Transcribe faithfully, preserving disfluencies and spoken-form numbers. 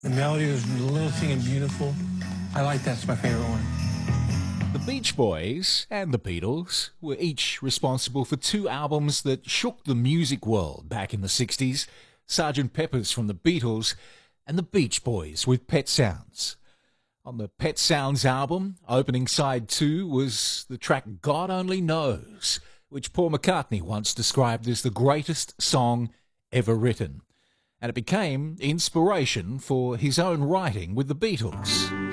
The melody was lilting and beautiful. I like that's my favorite one. The Beach Boys and the Beatles were each responsible for two albums that shook the music world back in the sixties, Sergeant Pepper's from the Beatles and the Beach Boys with Pet Sounds. On the Pet Sounds album, opening side two was the track God Only Knows, which Paul McCartney once described as the greatest song ever written. And it became inspiration for his own writing with the Beatles.